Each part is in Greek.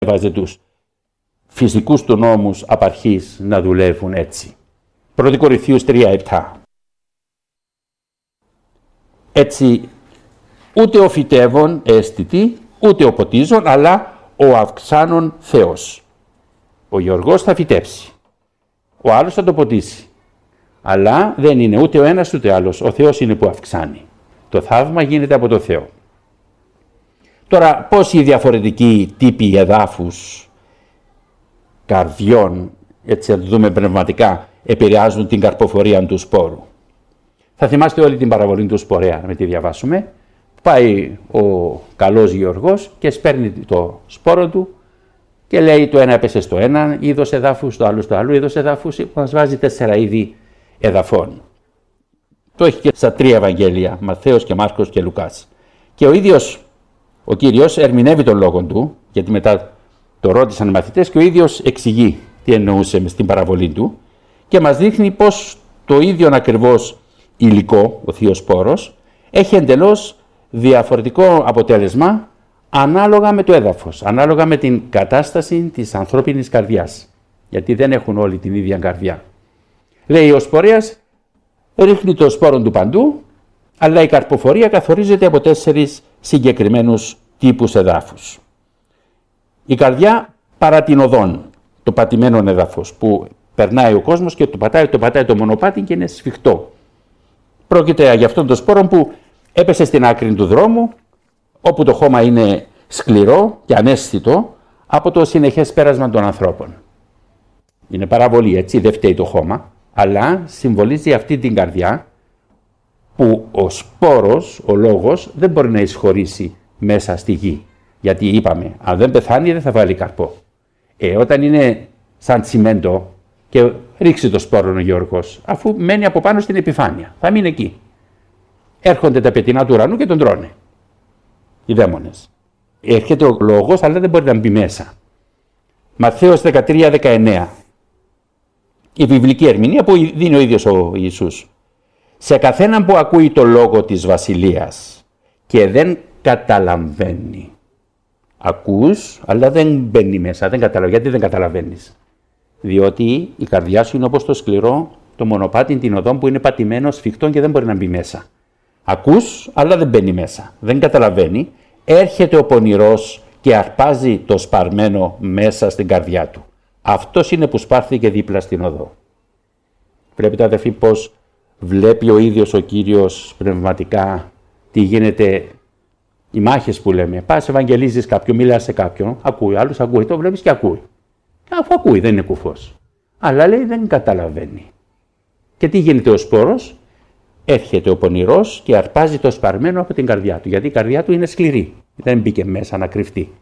έβαζε τους φυσικούς του νόμους απ' αρχής να δουλεύουν έτσι. 1 Κορινθίους 3:7. Έτσι, ούτε ο φυτεύων αίσθητη, ούτε ο ποτίζων, αλλά ο αυξάνων Θεός. Ο γεωργός θα φυτέψει, ο άλλος θα το ποτίσει. Αλλά δεν είναι ούτε ο ένας ούτε άλλος. Ο Θεός είναι που αυξάνει. Το θαύμα γίνεται από το Θεό. Τώρα, πώς οι διαφορετικοί τύποι εδάφους, καρδιών, έτσι να το δούμε πνευματικά, επηρεάζουν την καρποφορία του σπόρου. Θα θυμάστε όλη την παραβολή του σπορέα, να με τη διαβάσουμε. Πάει ο καλός γεωργός και σπέρνει το σπόρο του και λέει το ένα έπεσε στο ένα είδος εδάφους, το άλλο στο άλλο είδος εδάφους, μας βάζει 4 είδη εδαφών. Το έχει και στα 3 Ευαγγέλια, Ματθαίος και Μάρκος και Λουκάς. Και ο ίδιος ο Κύριος ερμηνεύει τον λόγο του, γιατί μετά το ρώτησαν οι μαθητές και ο ίδιος εξηγεί τι εννοούσε στην παραβολή του και μας δείχνει πως το ίδιο ακριβώς υλικό, ο θείος σπόρος, έχει εντελώς διαφορετικό αποτέλεσμα ανάλογα με το έδαφος, ανάλογα με την κατάσταση της ανθρώπινης καρδιάς, γιατί δεν έχουν όλοι την ίδια καρδιά. Λέει ο σπορέας ρίχνει το σπόρο του παντού, αλλά η καρποφορία καθορίζεται από 4 συγκεκριμένους τύπους εδάφους. Η καρδιά παρά την οδόν, το πατημένο έδαφος που περνάει ο κόσμος και το πατάει το μονοπάτι και είναι σφιχτό. Πρόκειται για αυτόν τον σπόρο που έπεσε στην άκρη του δρόμου, όπου το χώμα είναι σκληρό και αναίσθητο από το συνεχές πέρασμα των ανθρώπων. Είναι παραβολή, έτσι, δεν φταίει το χώμα, αλλά συμβολίζει αυτή την καρδιά που ο σπόρος, ο λόγος, δεν μπορεί να εισχωρήσει μέσα στη γη. Γιατί είπαμε, αν δεν πεθάνει δεν θα βάλει καρπό. Όταν είναι σαν τσιμέντο και ρίξει το σπόρο ο γεωργός, αφού μένει από πάνω στην επιφάνεια, θα μείνει εκεί. Έρχονται τα πετεινά του ουρανού και τον τρώνε. Οι δαίμονες. Έρχεται ο λόγος, αλλά δεν μπορεί να μπει μέσα. Ματθαίος 13-19. Η βιβλική ερμηνεία που δίνει ο ίδιος ο Ιησούς. Σε καθέναν που ακούει το λόγο της Βασιλείας και δεν καταλαβαίνει. Ακούς, αλλά δεν μπαίνει μέσα, δεν καταλαβαίνει. Γιατί δεν καταλαβαίνεις? Διότι η καρδιά σου είναι όπως το σκληρό, το μονοπάτι, την οδόν που είναι πατημένο, σφιχτό και δεν μπορεί να μπει μέσα. Ακούς, αλλά δεν μπαίνει μέσα. Δεν καταλαβαίνει. Έρχεται ο πονηρός και αρπάζει το σπαρμένο μέσα στην καρδιά του. Αυτός είναι που σπάρθηκε δίπλα στην οδό. Βλέπετε αδερφοί πως βλέπει ο ίδιος ο Κύριος πνευματικά τι γίνεται, οι μάχες που λέμε. Πας ευαγγελίζεις κάποιον, μιλάς σε κάποιον, ακούει, άλλος ακούει, το βλέπεις και ακούει. Αφού ακούει δεν είναι κουφός. Αλλά λέει δεν καταλαβαίνει. Και τι γίνεται ο σπόρος? Έρχεται ο πονηρός και αρπάζει το σπαρμένο από την καρδιά του, γιατί η καρδιά του είναι σκληρή. Δεν μπήκε μέσα να κρυφτεί.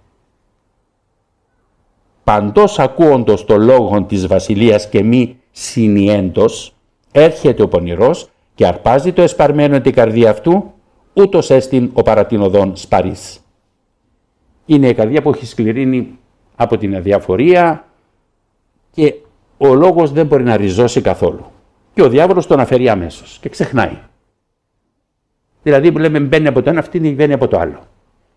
Παντός ακούοντος το λόγο της Βασιλείας και μη συνιέντος, έρχεται ο πονηρός και αρπάζει το εσπαρμένο την καρδία αυτού, ούτως έστιν ο παρατηνοδόν σπαρής. Είναι η καρδιά που έχει σκληρύνει από την αδιαφορία και ο λόγος δεν μπορεί να ριζώσει καθόλου. Και ο διάβολος τον αφαιρεί αμέσως και ξεχνάει. Δηλαδή που λέμε μπαίνει από το ένα, αυτή μπαίνει από το άλλο.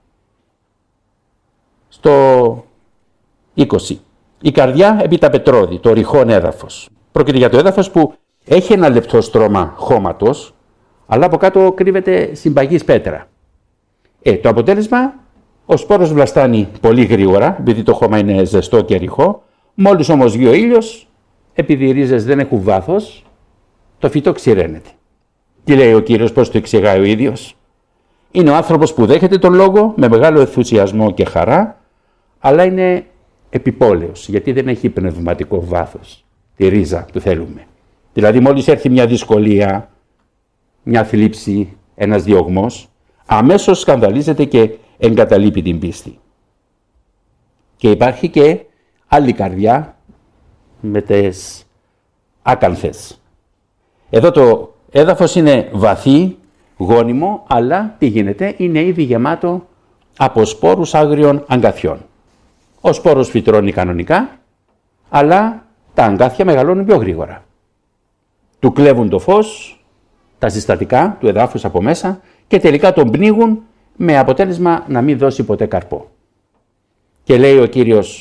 Στο 20. Η καρδιά επί τα πετρώδη, το ρηχόν έδαφος. Πρόκειται για το έδαφος που έχει ένα λεπτό στρώμα χώματος, αλλά από κάτω κρύβεται συμπαγής πέτρα. Το αποτέλεσμα, ο σπόρος βλαστάνει πολύ γρήγορα, επειδή το χώμα είναι ζεστό και ρηχό. Μόλις όμως βγει ο ήλιος, επειδή οι ρίζες δεν έχουν βάθος, το φυτό ξηραίνεται. Τι λέει ο Κύριος, πώς το εξηγάει ο ίδιος? Είναι ο άνθρωπος που δέχεται τον λόγο με μεγάλο ενθουσιασμό και χαρά, αλλά είναι επιπόλαιος, γιατί δεν έχει πνευματικό βάθος, τη ρίζα που θέλουμε. Δηλαδή μόλις έρθει μια δυσκολία, μια θλίψη, ένας διωγμός, αμέσως σκανδαλίζεται και εγκαταλείπει την πίστη. Και υπάρχει και άλλη καρδιά με τις άκανθες. Εδώ το έδαφος είναι βαθύ, γόνιμο, αλλά τι γίνεται? Είναι ήδη γεμάτο από σπόρους άγριων αγκαθιών. Ο σπόρος φυτρώνει κανονικά, αλλά τα αγκάθια μεγαλώνουν πιο γρήγορα. Του κλέβουν το φως, τα συστατικά του εδάφους από μέσα και τελικά τον πνίγουν με αποτέλεσμα να μην δώσει ποτέ καρπό. Και λέει ο Κύριος